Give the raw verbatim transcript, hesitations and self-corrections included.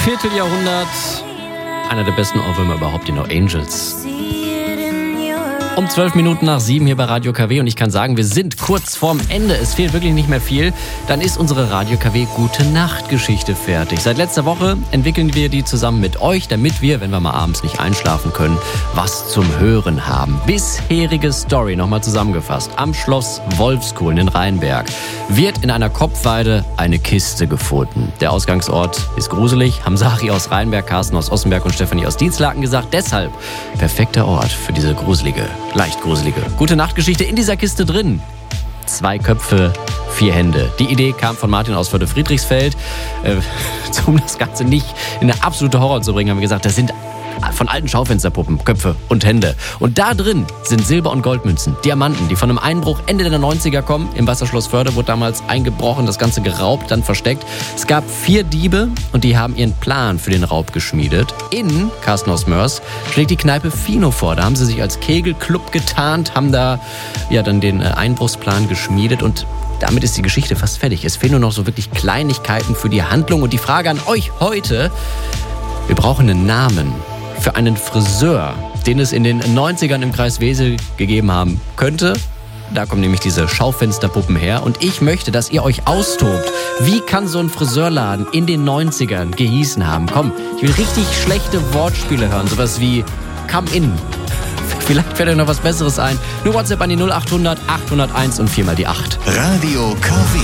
Vierteljahrhundert. Einer der besten Ohrwürmer überhaupt, die No Angels. Um zwölf Minuten nach sieben hier bei Radio K W und ich kann sagen, wir sind kurz vorm Ende. Es fehlt wirklich nicht mehr viel. Dann ist unsere Radio K W Gute Nacht Geschichte fertig. Seit letzter Woche entwickeln wir die zusammen mit euch, damit wir, wenn wir mal abends nicht einschlafen können, was zum Hören haben. Bisherige Story nochmal zusammengefasst. Am Schloss Wolfskuhlen in Rheinberg wird in einer Kopfweide eine Kiste gefunden. Der Ausgangsort ist gruselig. Haben Sari aus Rheinberg, Carsten aus Ossenberg und Stefanie aus Dienstlaken gesagt. Deshalb perfekter Ort für diese gruselige, leicht gruselige Gute-Nacht-Geschichte. In dieser Kiste drin zwei Köpfe, vier Hände. Die Idee kam von Martin aus Förde-Friedrichsfeld. Äh, um das Ganze nicht in eine absolute Horror zu bringen, haben wir gesagt, das sind von alten Schaufensterpuppen, Köpfe und Hände. Und da drin sind Silber- und Goldmünzen, Diamanten, die von einem Einbruch Ende der neunziger kommen. Im Wasserschloss Förde wurde damals eingebrochen, das Ganze geraubt, dann versteckt. Es gab vier Diebe und die haben ihren Plan für den Raub geschmiedet. In Carsten aus Mörs schlägt die Kneipe Fino vor. Da haben sie sich als Kegelclub getarnt, haben da ja dann den Einbruchsplan geschmiedet und damit ist die Geschichte fast fertig. Es fehlen nur noch so wirklich Kleinigkeiten für die Handlung. Und die Frage an euch heute: Wir brauchen einen Namen für einen Friseur, den es in den neunzigern im Kreis Wesel gegeben haben könnte. Da kommen nämlich diese Schaufensterpuppen her. Und ich möchte, dass ihr euch austobt. Wie kann so ein Friseurladen in den neunzigern gehießen haben? Komm, ich will richtig schlechte Wortspiele hören. Sowas wie Come In. Vielleicht fällt euch noch was Besseres ein. Nur WhatsApp an die null achthundert achthunderteins und viermal die acht. Radio K W.